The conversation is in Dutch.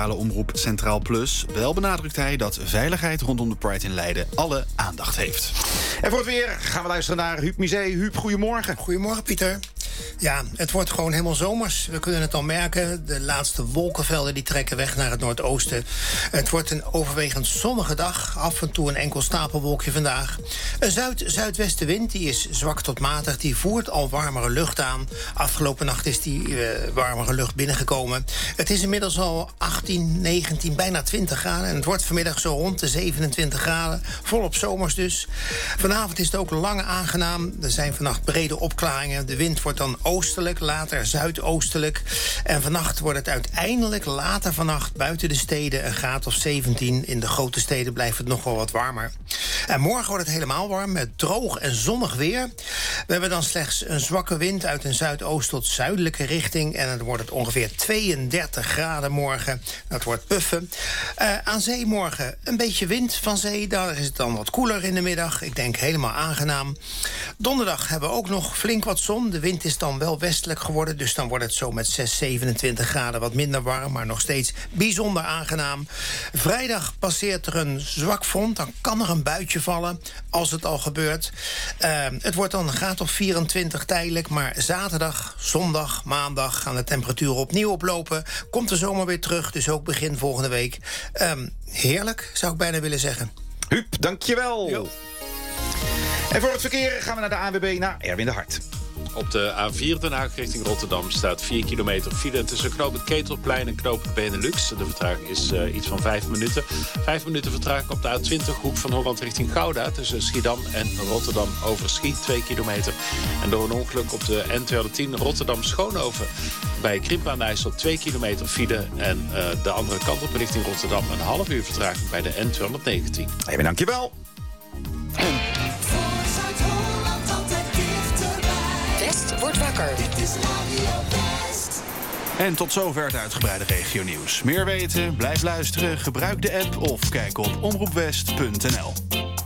lokale omroep Centraal Plus. Wel benadrukt hij dat veiligheid rondom de Pride in Leiden alle aandacht heeft. En voor het weer gaan we luisteren naar Huub Misé. Huub, goedemorgen. Goedemorgen, Pieter. Ja, het wordt gewoon helemaal zomers. We kunnen het al merken. De laatste wolkenvelden die trekken weg naar het noordoosten. Het wordt een overwegend zonnige dag. Af en toe een enkel stapelwolkje vandaag. Een zuidwestenwind, die is zwak tot matig. Die voert al warmere lucht aan. Afgelopen nacht is die warmere lucht binnengekomen. Het is inmiddels al 18, 19, bijna 20 graden. En het wordt vanmiddag zo rond de 27 graden. Volop zomers dus. Vanavond is het ook lang aangenaam. Er zijn vannacht brede opklaringen. De wind wordt dan oostelijk, later zuidoostelijk. En vannacht wordt het uiteindelijk later vannacht buiten de steden een graad of 17. In de grote steden blijft het nog wel wat warmer. En morgen wordt het helemaal warm met droog en zonnig weer. We hebben dan slechts een zwakke wind uit een zuidoost tot zuidelijke richting. En dan wordt het ongeveer 32 graden morgen. Dat wordt puffen. Aan zee morgen een beetje wind van zee. Daar is het dan wat koeler in de middag. Ik denk helemaal aangenaam. Donderdag hebben we ook nog flink wat zon. De wind is dan wel westelijk geworden. Dus dan wordt het zo met 6, 27 graden wat minder warm. Maar nog steeds bijzonder aangenaam. Vrijdag passeert er een zwak front. Dan kan er een buitje vallen als het al gebeurt. Het wordt dan een graad of 24 tijdelijk. Maar zaterdag, zondag, maandag gaan de temperaturen opnieuw oplopen. Komt de zomer weer terug. Dus ook begin volgende week. Heerlijk, zou ik bijna willen zeggen. Huub, dankjewel. Jo. En voor het verkeer gaan we naar de ANWB, naar Erwin de Hart. Op de A4 Den Haag richting Rotterdam staat 4 kilometer file tussen knooppunt Ketelplein en knooppunt Benelux. De vertraging is iets van 5 minuten. 5 minuten vertraging op de A20 Hoek van Holland richting Gouda tussen Schiedam en Rotterdam over Schiet 2 kilometer. En door een ongeluk op de N210 Rotterdam-Schoonhoven bij Krimpen aan de IJssel 2 kilometer file. En de andere kant op richting Rotterdam een half uur vertraging bij de N219. Even dankjewel. West wordt wakker. En tot zover het uitgebreide regionieuws. Meer weten? Blijf luisteren, gebruik de app of kijk op omroepwest.nl.